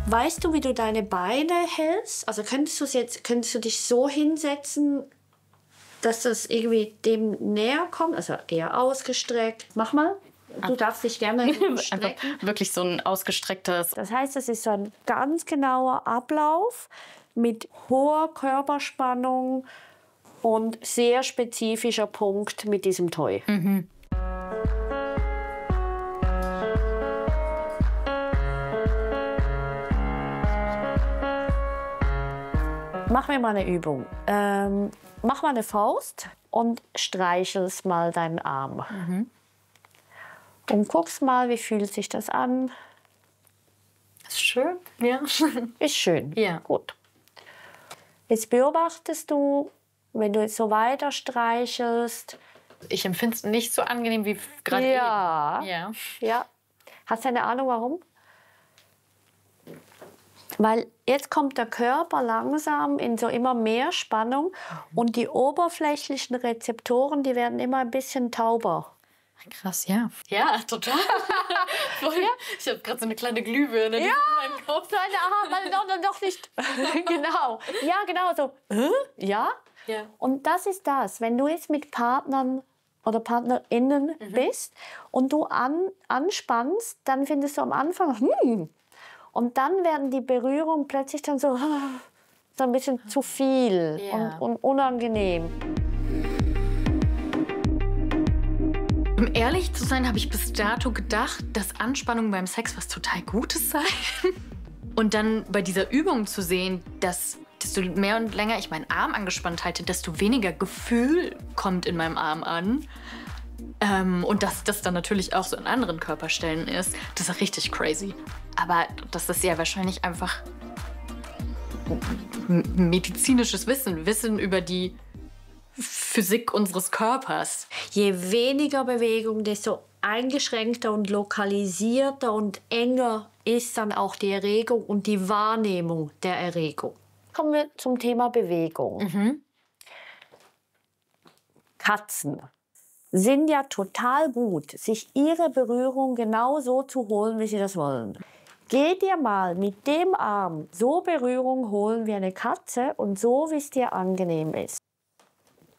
Weißt du, wie du deine Beine hältst? Also könntest du dich so hinsetzen, dass das irgendwie dem näher kommt? Also eher ausgestreckt. Mach mal. Du darfst dich gerne strecken. Wirklich so ein ausgestrecktes. Das heißt, das ist so ein ganz genauer Ablauf mit hoher Körperspannung und sehr spezifischer Punkt mit diesem Toy. Mhm. Machen wir mal eine Übung. Mach mal eine Faust und streichelst mal deinen Arm. Mhm. Und guckst mal, wie fühlt sich das an. Ist schön, ja. Ist schön. Ja. Gut. Jetzt beobachtest du, wenn du jetzt so weiter streichelst. Ich empfinde es nicht so angenehm wie gerade Ja. eben. Ja. Ja. Hast du eine Ahnung, warum? Weil jetzt kommt der Körper langsam in so immer mehr Spannung und die oberflächlichen Rezeptoren, die werden immer ein bisschen tauber. Krass, ja. Ja, total. Ja. Ich habe gerade so eine kleine Glühbirne in meinem Kopf. So eine, aha, doch nicht. Genau. Ja, genau so. Ja? Ja. Und das ist das. Wenn du jetzt mit Partnern oder PartnerInnen bist und du anspannst, dann findest du am Anfang, und dann werden die Berührungen plötzlich dann so ein bisschen zu viel und unangenehm. Um ehrlich zu sein, habe ich bis dato gedacht, dass Anspannung beim Sex was total Gutes sei. Und dann bei dieser Übung zu sehen, dass desto mehr und länger ich meinen Arm angespannt halte, desto weniger Gefühl kommt in meinem Arm an. Und dass das dann natürlich auch so in anderen Körperstellen ist, das ist richtig crazy. Aber das ist ja wahrscheinlich einfach medizinisches Wissen über die Physik unseres Körpers. Je weniger Bewegung, desto eingeschränkter und lokalisierter und enger ist dann auch die Erregung und die Wahrnehmung der Erregung. Kommen wir zum Thema Bewegung. Katzen sind ja total gut, sich ihre Berührung genau so zu holen, wie sie das wollen. Geh dir mal mit dem Arm so Berührung holen wie eine Katze und so, wie es dir angenehm ist.